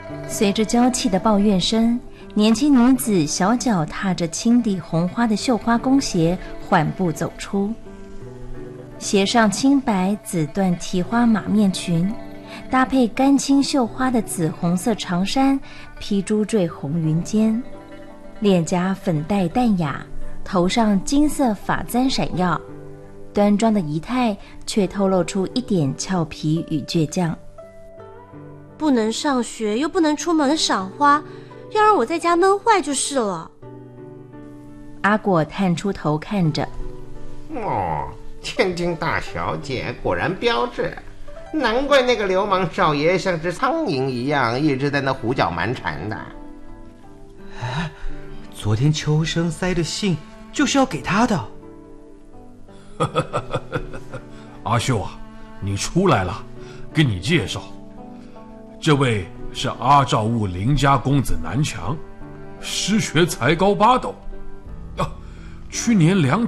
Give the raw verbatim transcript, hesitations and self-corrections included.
随着娇气的抱怨声，年轻女子小脚踏着青底红花的绣花弓鞋缓步走出，鞋上青白紫缎提花马面裙，搭配干青绣花的紫红色长衫，披珠坠红云间，脸颊粉黛淡雅，头上金色发簪闪耀，端庄的仪态却透露出一点俏皮与倔强。 不能上学又不能出门赏花，要让我在家闷坏就是了。 阿果探出头看着， 哦，千金大小姐果然标致，难怪那个流氓少爷像只苍蝇一样一直在那胡搅蛮缠的。 哎，昨天秋生塞的信就是要给他的。 阿秀啊，你出来了，给你介绍，这位是阿照务邻家公子南强，诗学才高八斗，啊，去年两